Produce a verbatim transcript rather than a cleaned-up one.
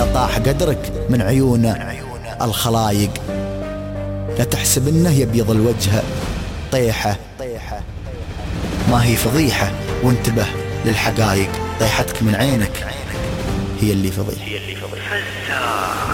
إذا طاح قدرك من عيون الخلايق. لا تحسب إنه يبيض الوجه طيحة، ما هي فضيحة، وانتبه للحقايق. طيحتك من عينك هي اللي فضيحة.